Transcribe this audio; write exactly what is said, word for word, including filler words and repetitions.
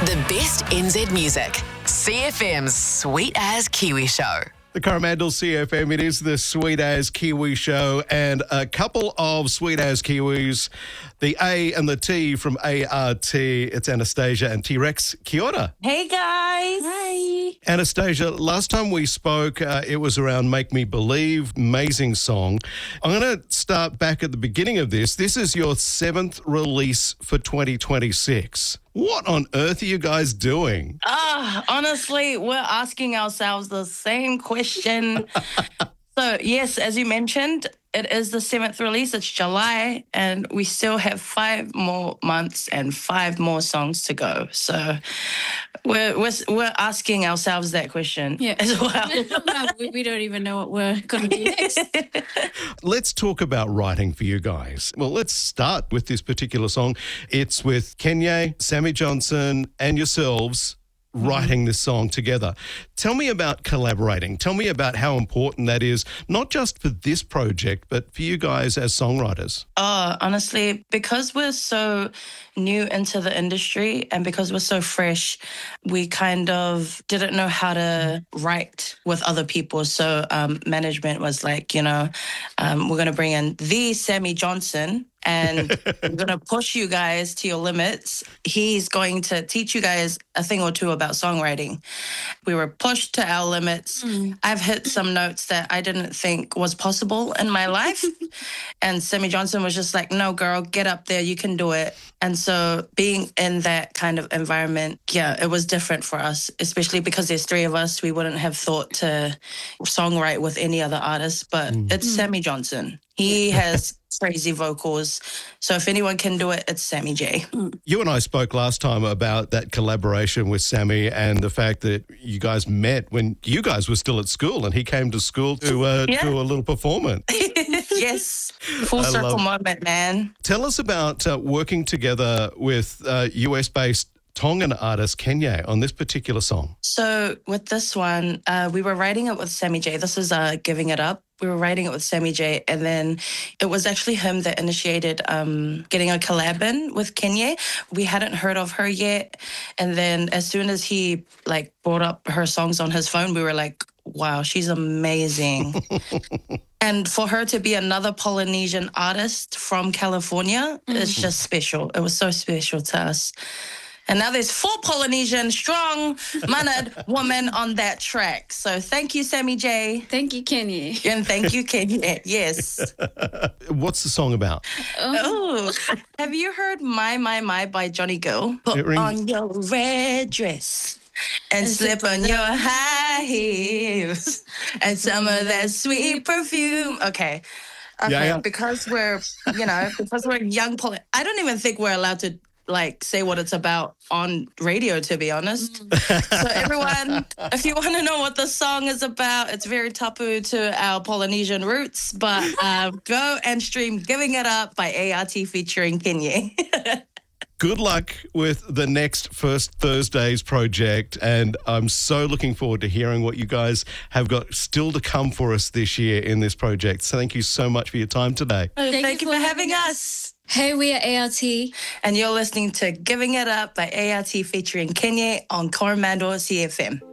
The best N Z music. C F M's Sweet As Kiwi Show. The Coromandel C F M, it is the Sweet As Kiwi Show, and a couple of Sweet As Kiwis, the A and the T from A R T. It's Anastasia and T-Rex. Kia ora. Hey, guys. Hi. Anastasia, last time we spoke, uh, it was around Make Me Believe, amazing song. I'm going to start back at the beginning of this. This is your seventh release for twenty twenty-six. What on earth are you guys doing? Ah, honestly, we're asking ourselves the same question. So, yes, as you mentioned, it is the seventh release. It's July, and we still have five more months and five more songs to go. So, we're we're, we're asking ourselves that question Yeah. as well. we, we don't even know what we're going to do next. Let's talk about writing for you guys. Well, let's start with this particular song. It's with Kenya, Sammy Johnson, and yourselves writing this song together. Tell me about collaborating. Tell me about how important that is, not just for this project, but for you guys as songwriters. Oh, honestly, because we're so new into the industry and because we're so fresh, we kind of didn't know how to write with other people. So um, management was like, you know, um, we're going to bring in the Sammy Johnson and we're going to push you guys to your limits. He's going to teach you guys a thing or two about songwriting. We were pushed to our limits. Mm. I've hit some notes that I didn't think was possible in my life. And Sammy Johnson was just like, no, girl, get up there. You can do it. And so being in that kind of environment, yeah, it was different for us, especially because there's three of us. We wouldn't have thought to songwrite with any other artist, but mm. it's mm. Sammy Johnson. He has crazy vocals. So if anyone can do it, it's Sammy J. You and I spoke last time about that collaboration with Sammy and the fact that you guys met when you guys were still at school and he came to school to uh, Yeah. do a little performance. Yes. Full I circle love- moment, man. Tell us about uh, working together with uh, U S-based Tongan artist Kenya on this particular song. So with this one, uh, we were writing it with Sammy J. This is uh, Giving It Up. We were writing it with Sammy J, and then it was actually him that initiated um, getting a collab in with Kenya. We hadn't heard of her yet, and then as soon as he like brought up her songs on his phone, we were like, wow, she's amazing. And for her to be another Polynesian artist from California, mm. it's just special. It was so special to us. And now there's four Polynesian strong, mannered women on that track. So thank you, Sammy J. Thank you, Kenny. And thank you, Kenya. Yes. What's the song about? Oh, have you heard My, My, My by Johnny Gill? Put It rings- on your red dress and slip on your high heels and some of that sweet perfume. Okay. Okay, Yeah, yeah. because we're, you know, because we're young, poly- I don't even think we're allowed to like say what it's about on radio, to be honest. Mm. So everyone, if you want to know what the song is about, it's very tapu to our Polynesian roots, but uh, go and stream Giving It Up by A R T featuring Kenya. Good luck with the next First Thursdays project, and I'm so looking forward to hearing what you guys have got still to come for us this year in this project. So thank you so much for your time today. Thank, Thank you for having us. Hey, we are A R T. And you're listening to Giving It Up by A R T featuring Kenya on Coromandel C F M.